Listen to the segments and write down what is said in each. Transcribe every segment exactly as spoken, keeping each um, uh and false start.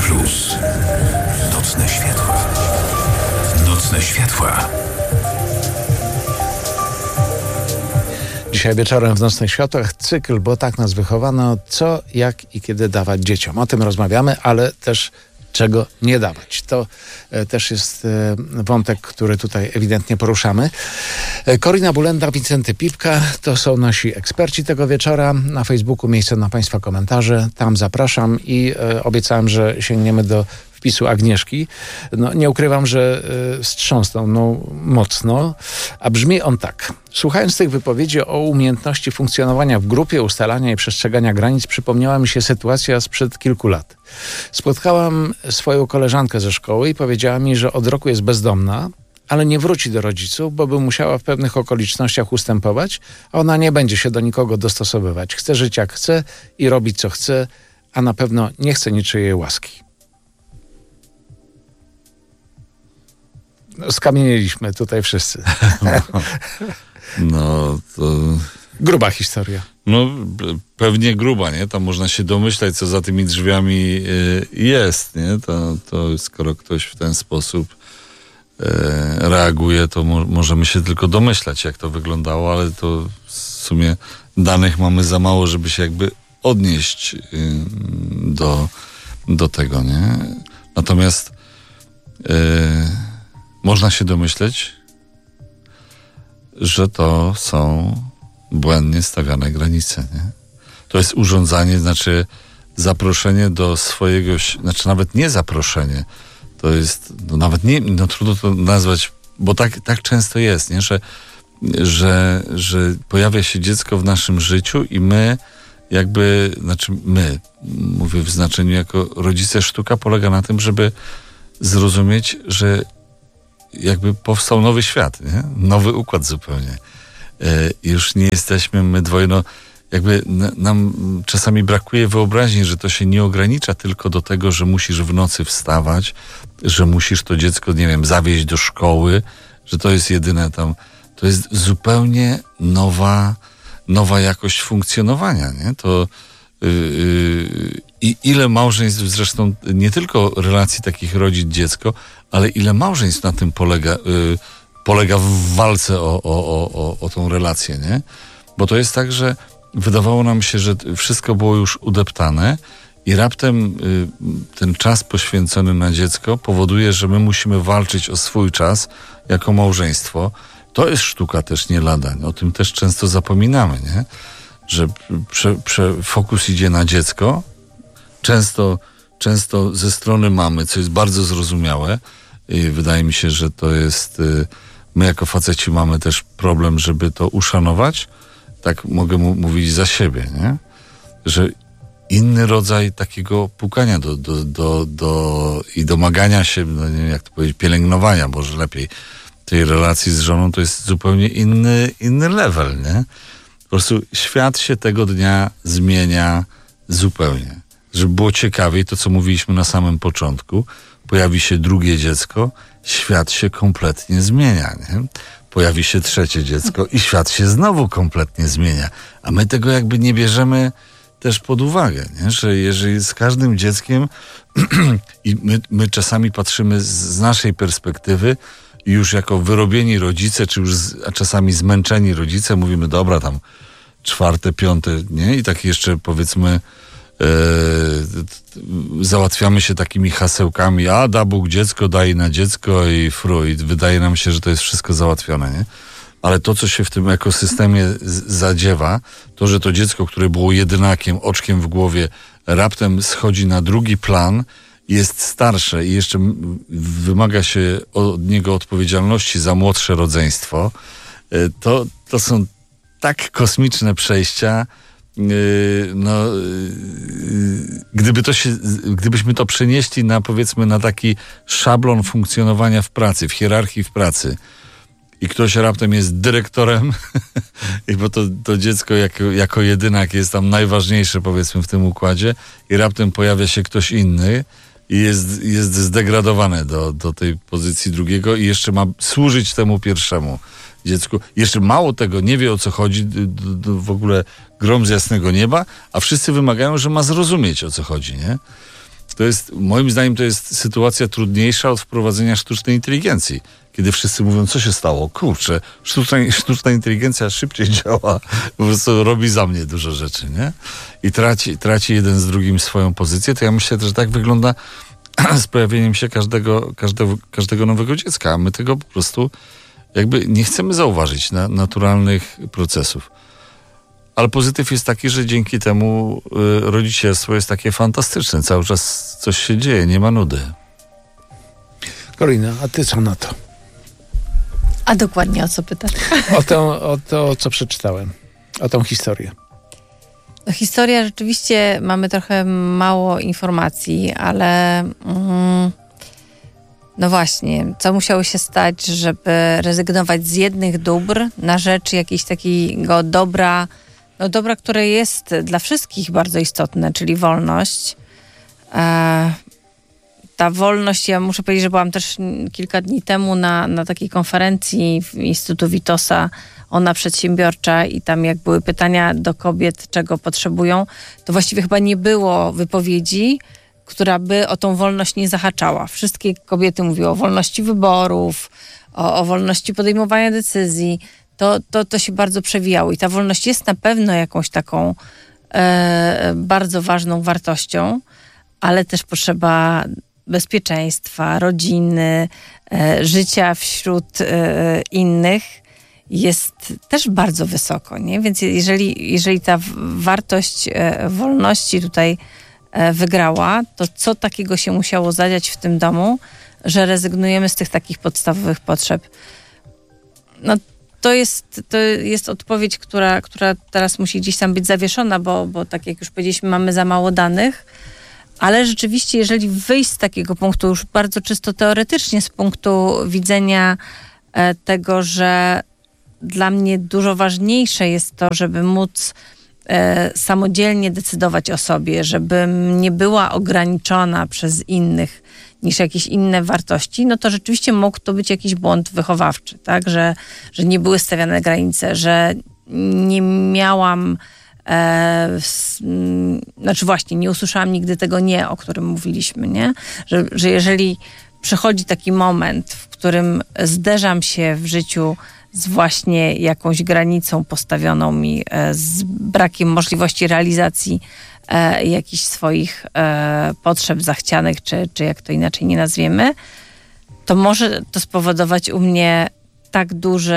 Plus. Nocne światła. Nocne światła. Dzisiaj wieczorem w Nocnych Światłach cykl, bo tak nas wychowano, co, jak i kiedy dawać dzieciom. O tym rozmawiamy, ale też czego nie dawać. To e, też jest e, wątek, który tutaj ewidentnie poruszamy. E, Korina Bulenda, Wincenty Pipka to są nasi eksperci tego wieczora. Na Facebooku miejsce na Państwa komentarze. Tam zapraszam i e, obiecałem, że sięgniemy do wpisu Agnieszki. No, nie ukrywam, że y, wstrząsnął no, mocno, a brzmi on tak. Słuchając tych wypowiedzi o umiejętności funkcjonowania w grupie, ustalania i przestrzegania granic, przypomniała mi się sytuacja sprzed kilku lat. Spotkałam swoją koleżankę ze szkoły i powiedziała mi, że od roku jest bezdomna, ale nie wróci do rodziców, bo by musiała w pewnych okolicznościach ustępować, a ona nie będzie się do nikogo dostosowywać. Chce żyć jak chce i robić co chce, a na pewno nie chce niczyjej łaski. No, skamieniliśmy tutaj wszyscy. No, no to... Gruba historia. No pewnie gruba, nie? Tam można się domyślać, co za tymi drzwiami y, jest, nie? To, to skoro ktoś w ten sposób y, reaguje, to mo- możemy się tylko domyślać, jak to wyglądało, ale to w sumie danych mamy za mało, żeby się jakby odnieść y, do, do tego, nie? Natomiast y, można się domyśleć, że to są błędnie stawiane granice, nie? To jest urządzanie, znaczy zaproszenie do swojego, znaczy nawet nie zaproszenie, to jest, no nawet nie, no trudno to nazwać, bo tak, tak często jest, nie? Że, że, że pojawia się dziecko w naszym życiu i my jakby, znaczy my, mówię w znaczeniu jako rodzice, sztuka polega na tym, żeby zrozumieć, że jakby powstał nowy świat, nie? Nowy układ zupełnie. E, już nie jesteśmy my dwoje, no jakby n- nam czasami brakuje wyobraźni, że to się nie ogranicza tylko do tego, że musisz w nocy wstawać, że musisz to dziecko, nie wiem, zawieźć do szkoły, że to jest jedyne tam. To jest zupełnie nowa, nowa jakość funkcjonowania, nie? To yy, yy, i ile małżeństw, zresztą nie tylko relacji takich rodzic-dziecko, ale ile małżeństw na tym polega, yy, polega w walce o, o, o, o tą relację, nie? Bo to jest tak, że wydawało nam się, że wszystko było już udeptane i raptem yy, ten czas poświęcony na dziecko powoduje, że my musimy walczyć o swój czas jako małżeństwo. To jest sztuka też nie lada. O tym też często zapominamy, nie? Że prze, prze, fokus idzie na dziecko, często, często ze strony mamy, co jest bardzo zrozumiałe i wydaje mi się, że to jest, my jako faceci mamy też problem, żeby to uszanować, tak mogę mu, mówić za siebie, nie? Że inny rodzaj takiego pukania do, do, do, do i domagania się, no nie wiem jak to powiedzieć, pielęgnowania, może lepiej, tej relacji z żoną, to jest zupełnie inny, inny level, nie? Po prostu świat się tego dnia zmienia zupełnie. Żeby było ciekawiej, to co mówiliśmy na samym początku, pojawi się drugie dziecko, świat się kompletnie zmienia, nie? Pojawi się trzecie dziecko i świat się znowu kompletnie zmienia. A my tego jakby nie bierzemy też pod uwagę, nie? Że jeżeli z każdym dzieckiem i my, my czasami patrzymy z, z naszej perspektywy i już jako wyrobieni rodzice, czy już z, a czasami zmęczeni rodzice, mówimy, dobra, tam czwarte, piąte, nie? I tak jeszcze powiedzmy e, załatwiamy się takimi hasełkami, a da Bóg dziecko, daj na dziecko i fru. I wydaje nam się, że to jest wszystko załatwione, nie? Ale to, co się w tym ekosystemie z- zadziewa, to, że to dziecko, które było jedynakiem, oczkiem w głowie, raptem schodzi na drugi plan, jest starsze i jeszcze wymaga się od niego odpowiedzialności za młodsze rodzeństwo, to, to są tak kosmiczne przejścia, no, gdyby to się, gdybyśmy to przenieśli na, powiedzmy, na taki szablon funkcjonowania w pracy, w hierarchii w pracy, i ktoś raptem jest dyrektorem, bo to, to dziecko jako, jako jedynak jest tam najważniejsze, powiedzmy, w tym układzie, i raptem pojawia się ktoś inny i jest, jest zdegradowane do, do tej pozycji drugiego i jeszcze ma służyć temu pierwszemu dziecku. Jeszcze mało tego, nie wie o co chodzi, d, d, w ogóle grom z jasnego nieba, a wszyscy wymagają, że ma zrozumieć o co chodzi, nie? To jest, moim zdaniem to jest sytuacja trudniejsza od wprowadzenia sztucznej inteligencji. Kiedy wszyscy mówią, co się stało? Kurczę, sztuczna, sztuczna inteligencja szybciej działa, po prostu robi za mnie dużo rzeczy, nie? I traci, traci jeden z drugim swoją pozycję. To ja myślę, że tak wygląda z pojawieniem się każdego, każdego, każdego nowego dziecka. A my tego po prostu jakby nie chcemy zauważyć na, naturalnych procesów. Ale pozytyw jest taki, że dzięki temu y, rodzicielstwo jest takie fantastyczne. Cały czas coś się dzieje, nie ma nudy. Karolina, a ty co na to? A dokładnie o co pytasz? O to, o to, co przeczytałem. O tą historię. No, historia rzeczywiście, mamy trochę mało informacji, ale mm, no właśnie, co musiało się stać, żeby rezygnować z jednych dóbr na rzecz jakiegoś takiego dobra, no dobra, które jest dla wszystkich bardzo istotne, czyli wolność. E, ta wolność, ja muszę powiedzieć, że byłam też kilka dni temu na, na takiej konferencji w Instytutu Witosa, ona przedsiębiorcza, i tam jak były pytania do kobiet, czego potrzebują, to właściwie chyba nie było wypowiedzi, która by o tą wolność nie zahaczała. Wszystkie kobiety mówiły o wolności wyborów, o, o wolności podejmowania decyzji. To, to, to się bardzo przewijało i ta wolność jest na pewno jakąś taką e, bardzo ważną wartością, ale też potrzeba bezpieczeństwa, rodziny, e, życia wśród e, innych jest też bardzo wysoko, nie? Więc jeżeli, jeżeli ta wartość e, wolności tutaj e, wygrała, to co takiego się musiało zadziać w tym domu, że rezygnujemy z tych takich podstawowych potrzeb? No to jest, to jest odpowiedź, która, która teraz musi gdzieś tam być zawieszona, bo, bo tak jak już powiedzieliśmy, mamy za mało danych, ale rzeczywiście, jeżeli wyjść z takiego punktu, już bardzo czysto teoretycznie, z punktu widzenia e, tego, że dla mnie dużo ważniejsze jest to, żeby móc e, samodzielnie decydować o sobie, żebym nie była ograniczona przez innych niż jakieś inne wartości, no to rzeczywiście mógł to być jakiś błąd wychowawczy, tak? Że, że nie były stawiane granice, że nie miałam E, s, m, znaczy właśnie, nie usłyszałam nigdy tego nie, o którym mówiliśmy, nie? Że, że jeżeli przychodzi taki moment, w którym zderzam się w życiu z właśnie jakąś granicą postawioną mi, e, z brakiem możliwości realizacji e, jakichś swoich e, potrzeb zachcianych, czy, czy jak to inaczej nie nazwiemy, to może to spowodować u mnie tak duży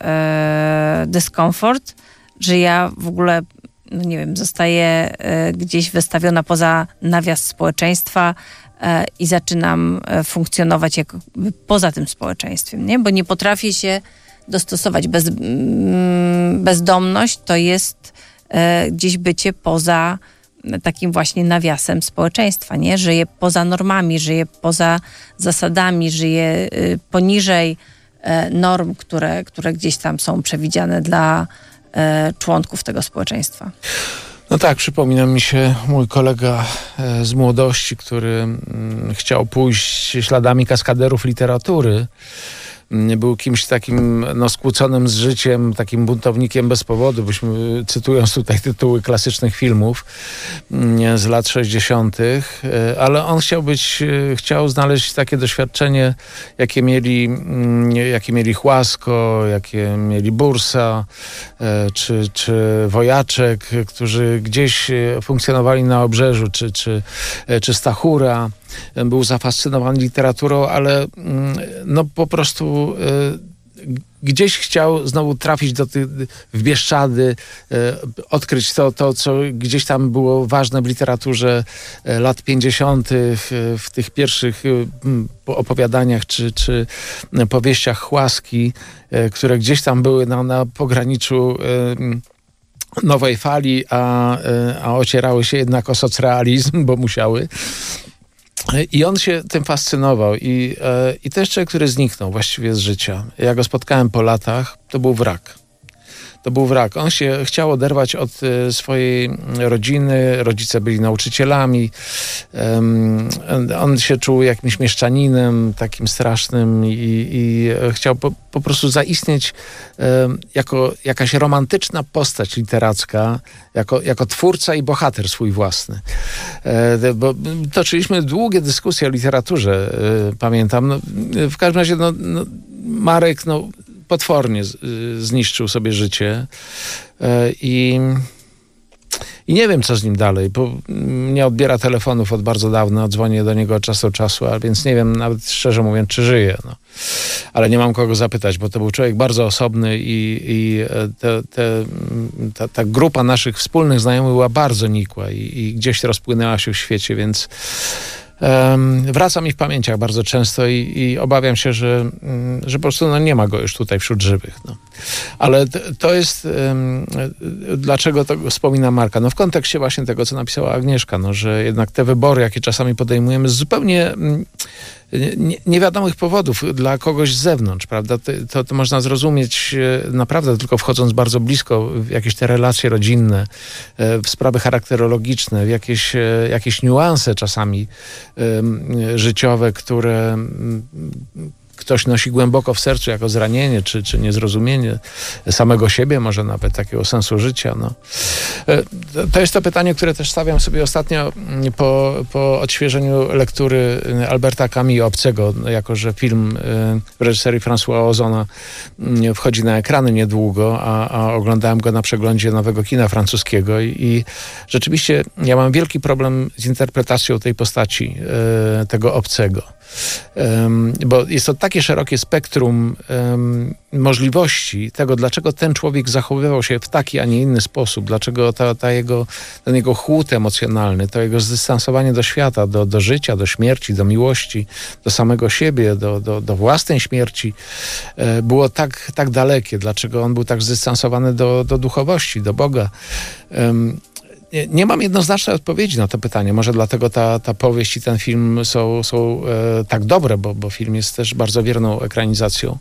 e, dyskomfort, że ja w ogóle, no nie wiem, zostaję y, gdzieś wystawiona poza nawias społeczeństwa y, i zaczynam y, funkcjonować jakby poza tym społeczeństwem, nie? Bo nie potrafię się dostosować. Bez, mm, bezdomność to jest y, gdzieś bycie poza takim właśnie nawiasem społeczeństwa, nie? Żyję poza normami, żyję poza zasadami, żyję y, poniżej y, norm, które, które gdzieś tam są przewidziane dla członków tego społeczeństwa. No tak, przypomina mi się mój kolega z młodości, który chciał pójść śladami kaskaderów literatury. Był kimś takim no, skłóconym z życiem, takim buntownikiem bez powodu, byśmy, cytując tutaj tytuły klasycznych filmów z lat sześćdziesiątych, ale on chciał być, chciał znaleźć takie doświadczenie, jakie mieli, jakie mieli Chłasko, jakie mieli Bursa, czy, czy Wojaczek, którzy gdzieś funkcjonowali na Obrzeżu, czy, czy, czy Stachura. Był zafascynowany literaturą, ale no po prostu y, gdzieś chciał znowu trafić do tych, w Bieszczady, y, odkryć to, to, co gdzieś tam było ważne w literaturze y, lat pięćdziesiątych, y, w tych pierwszych y, opowiadaniach czy, czy powieściach Chłaski, y, które gdzieś tam były na, na pograniczu y, nowej fali, a, y, a ocierały się jednak o socrealizm, bo musiały. I on się tym fascynował i, e, i to jest człowiek, który zniknął właściwie z życia. Ja go spotkałem po latach, to był wrak. to był wrak. On się chciał oderwać od e, swojej rodziny, rodzice byli nauczycielami, um, on się czuł jakimś mieszczaninem, takim strasznym i, i chciał po, po prostu zaistnieć um, jako jakaś romantyczna postać literacka, jako, jako twórca i bohater swój własny. E, bo toczyliśmy długie dyskusje o literaturze, e, pamiętam. No, w każdym razie no, no, Marek no, potwornie z, zniszczył sobie życie e, i, i nie wiem, co z nim dalej, bo nie odbiera telefonów od bardzo dawna, dzwonię do niego od czasu do czasu, a więc nie wiem nawet szczerze mówiąc, czy żyje. No. Ale nie mam kogo zapytać, bo to był człowiek bardzo osobny i, i te, te, ta, ta grupa naszych wspólnych znajomych była bardzo nikła i, i gdzieś rozpłynęła się w świecie, więc Um, wraca mi w pamięciach bardzo często i, i obawiam się, że, um, że po prostu no, nie ma go już tutaj wśród żywych. No. Ale t, to jest... Um, dlaczego to wspomina Marka? No w kontekście właśnie tego, co napisała Agnieszka, no, że jednak te wybory, jakie czasami podejmujemy z zupełnie um, nie, niewiadomych powodów dla kogoś z zewnątrz, prawda? To, to można zrozumieć naprawdę tylko wchodząc bardzo blisko w jakieś te relacje rodzinne, w sprawy charakterologiczne, w jakieś, jakieś niuanse czasami życiowe, które ktoś nosi głęboko w sercu jako zranienie, czy, czy niezrozumienie samego siebie, może nawet takiego sensu życia. No. To jest to pytanie, które też stawiam sobie ostatnio po, po odświeżeniu lektury Alberta Camus Obcego, jako że film w reżyserii Françoisa Ozona wchodzi na ekrany niedługo, a, a oglądałem go na przeglądzie nowego kina francuskiego i, i rzeczywiście ja mam wielki problem z interpretacją tej postaci, tego Obcego. Um, bo jest to takie szerokie spektrum um, możliwości tego, dlaczego ten człowiek zachowywał się w taki, a nie inny sposób, dlaczego ta, ta jego, ten jego chłód emocjonalny, to jego zdystansowanie do świata, do, do życia, do śmierci, do miłości, do samego siebie, do, do, do własnej śmierci e, było tak, tak dalekie, dlaczego on był tak zdystansowany do, do duchowości, do Boga. Um, Nie, nie mam jednoznacznej odpowiedzi na to pytanie. Może dlatego ta, ta powieść i ten film są, są e, tak dobre, bo, bo film jest też bardzo wierną ekranizacją.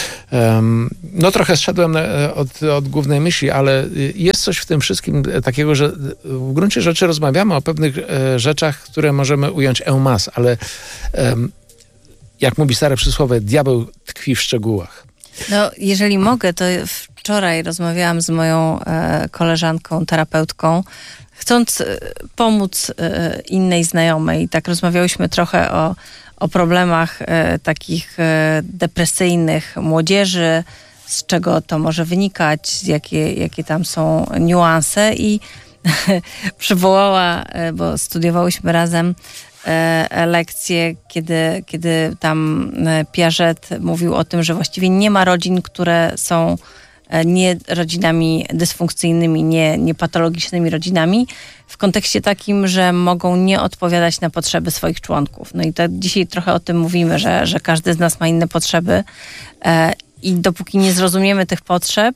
Um, no trochę zszedłem od, od głównej myśli, ale jest coś w tym wszystkim takiego, że w gruncie rzeczy rozmawiamy o pewnych e, rzeczach, które możemy ująć en masse, ale e, jak mówi stare przysłowie, diabeł tkwi w szczegółach. No, jeżeli mogę, to wczoraj rozmawiałam z moją e, koleżanką, terapeutką, chcąc e, pomóc e, innej znajomej. Tak rozmawiałyśmy trochę o, o problemach e, takich e, depresyjnych młodzieży, z czego to może wynikać, jakie, jakie tam są niuanse i przywołała, e, bo studiowałyśmy razem e, lekcje, kiedy, kiedy tam Piaget mówił o tym, że właściwie nie ma rodzin, które są nie rodzinami dysfunkcyjnymi, nie, nie patologicznymi rodzinami, w kontekście takim, że mogą nie odpowiadać na potrzeby swoich członków. No i to dzisiaj trochę o tym mówimy, że, że każdy z nas ma inne potrzeby e, i dopóki nie zrozumiemy tych potrzeb,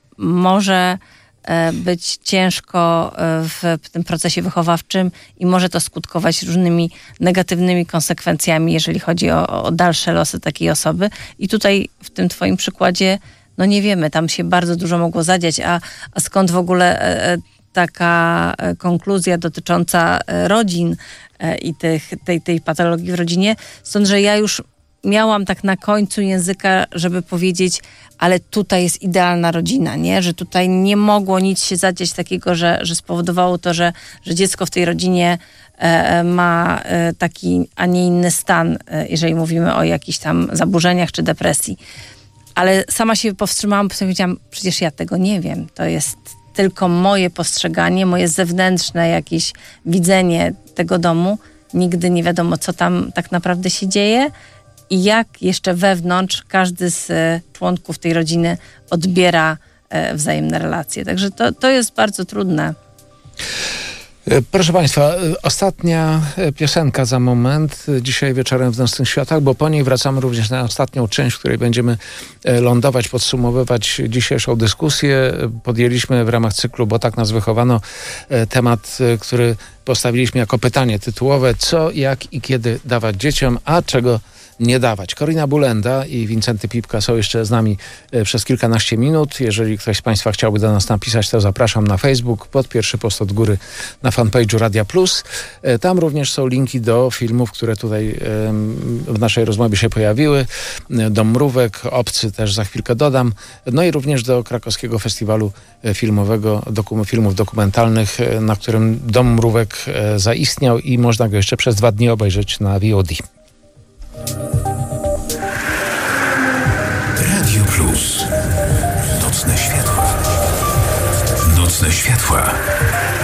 może e, być ciężko w, w tym procesie wychowawczym i może to skutkować różnymi negatywnymi konsekwencjami, jeżeli chodzi o, o dalsze losy takiej osoby. I tutaj w tym twoim przykładzie no nie wiemy, tam się bardzo dużo mogło zadziać, a, a skąd w ogóle e, taka konkluzja dotycząca rodzin e, i tych, tej, tej patologii w rodzinie? Stąd, że ja już miałam tak na końcu języka, żeby powiedzieć, ale tutaj jest idealna rodzina, nie? Że tutaj nie mogło nic się zadziać takiego, że, że spowodowało to, że, że dziecko w tej rodzinie e, ma e, taki, a nie inny stan, e, jeżeli mówimy o jakichś tam zaburzeniach czy depresji. Ale sama się powstrzymałam, bo powiedziałam, przecież ja tego nie wiem. To jest tylko moje postrzeganie, moje zewnętrzne jakieś widzenie tego domu. Nigdy nie wiadomo, co tam tak naprawdę się dzieje i jak jeszcze wewnątrz każdy z członków tej rodziny odbiera wzajemne relacje. Także to, to jest bardzo trudne. Proszę Państwa, ostatnia piosenka za moment, dzisiaj wieczorem w Nocnych Światach, bo po niej wracamy również na ostatnią część, w której będziemy lądować, podsumowywać dzisiejszą dyskusję. Podjęliśmy w ramach cyklu, bo tak nas wychowano, temat, który postawiliśmy jako pytanie tytułowe: co, jak i kiedy dawać dzieciom, a czego nie dawać. Korina Bulenda i Wincenty Pipka są jeszcze z nami e, przez kilkanaście minut. Jeżeli ktoś z Państwa chciałby do nas napisać, to zapraszam na Facebook, pod pierwszy post od góry na fanpage'u Radia Plus. E, tam również są linki do filmów, które tutaj e, w naszej rozmowie się pojawiły. E, Dom Mrówek, Obcy też za chwilkę dodam. No i również do krakowskiego festiwalu filmowego, doku, filmów dokumentalnych, e, na którym Dom Mrówek e, zaistniał i można go jeszcze przez dwa dni obejrzeć na V O D. Radio Plus. Nocne światła. Nocne światła.